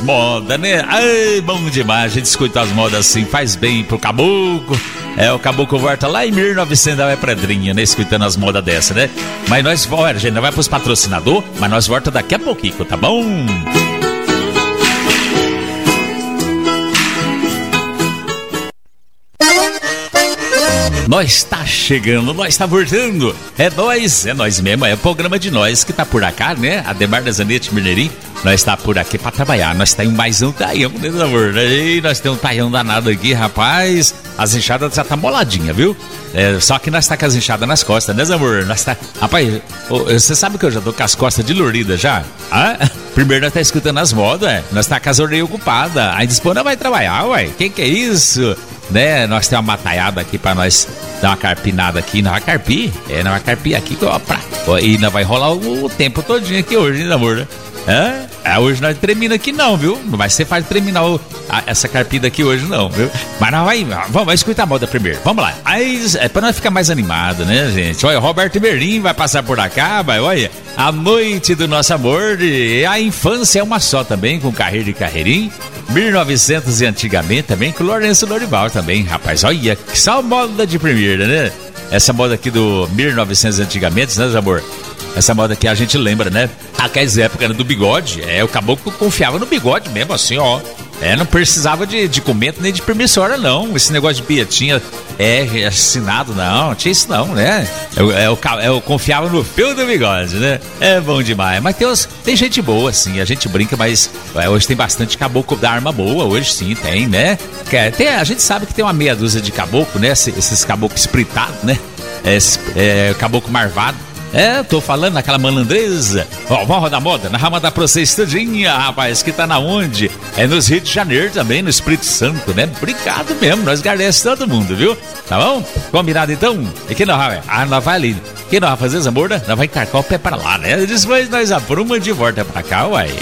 Moda, né? Ai, bom demais. A gente escuta as modas assim, faz bem pro caboclo. O caboclo volta lá em 1900, é pedrinha, né? Escutando as modas dessa, né? Mas nós, olha, gente, não vai pros patrocinadores, mas nós volta daqui a pouquinho, tá bom? Nós tá chegando, nós tá voltando. É nós mesmo, é o programa de nós que tá por cá, né? Ademar da Zanete Mineirinho, nós tá por aqui pra trabalhar. Nós tá em mais um taião, né, amor? E nós temos um taião danado aqui, rapaz. As enxadas já tá moladinha, viu? Só que nós tá com as enxadas nas costas, né, amor? Nós tá... Rapaz, você sabe que eu já tô com as costas diluridas já? Primeiro nós tá escutando as modas, nós tá com as orelhas ocupadas. Aí depois nós vai trabalhar, ué. Que é isso? Né? Nós temos uma mataiada aqui pra nós dar uma carpinada aqui. Nós vai carpir? Nós vai carpir aqui, e nós vai rolar o tempo todinho aqui hoje, né, amor? Hoje nós não termina aqui não, viu? Não vai ser fácil terminar essa carpida aqui hoje não, viu? Mas nós vamos escutar a moda primeiro. Vamos lá. Aí, pra nós ficar mais animado, né, gente? Olha, Roberto Berlim vai passar por cá, olha. A noite do nosso amor, a infância é uma só também, com Carreira e Carreirinho. 1900 e antigamente também, com Lourenço Lorival também, rapaz. Olha, só moda de primeira, né? Essa moda aqui do 1900 e antigamente, né, amor? Essa moda aqui a gente lembra, né? Aquelas épocas do bigode. O caboclo confiava no bigode mesmo, assim, ó. Não precisava de comento nem de permissória, não. Esse negócio de bilhetinha assinado, não tinha isso não, né? Eu confiava no fio do bigode, né? É bom demais. Mas tem gente boa, assim, a gente brinca, mas hoje tem bastante caboclo da arma boa, hoje sim, tem, né? A gente sabe que tem uma meia dúzia de caboclo, né? Esses caboclos espritados, né? Caboclo marvado. Tô falando naquela malandreza. Vamos rodar moda? Nós vamos mandar pra vocês tudinha, rapaz, que tá na onde? Nos Rio de Janeiro também, no Espírito Santo, né? Obrigado mesmo, nós agradecemos todo mundo, viu? Tá bom? Combinado então? E que nós vai ali. O que nós vamos fazer, amor? Nós vamos encarcar o pé pra lá, né? Depois nós aprumamos de volta pra cá, uai.